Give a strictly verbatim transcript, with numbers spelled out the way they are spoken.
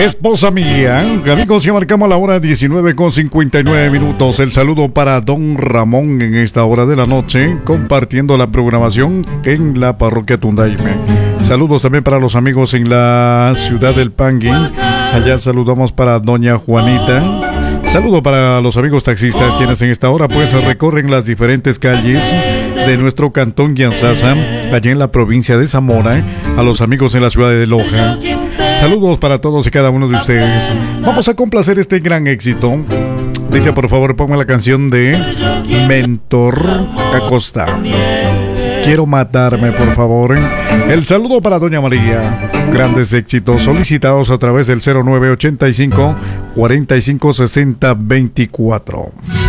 esposa mía. Amigos, ya marcamos la hora diecinueve con cincuenta y nueve minutos. El saludo para don Ramón en esta hora de la noche, compartiendo la programación en la parroquia Tundaime. Saludos también para los amigos en la ciudad del Pangui. Allá saludamos para doña Juanita. Saludo para los amigos taxistas, quienes en esta hora pues recorren las diferentes calles de nuestro cantón Guianzasa, allá en la provincia de Zamora. A los amigos en la ciudad de Loja. Saludos para todos y cada uno de ustedes. Vamos a complacer este gran éxito. Dice, por favor, ponme la canción de Mentor Acosta. Quiero matarme, por favor. El saludo para doña María. Grandes éxitos solicitados a través del cero nueve ochenta y cinco, cuarenta y cinco, sesenta, veinticuatro.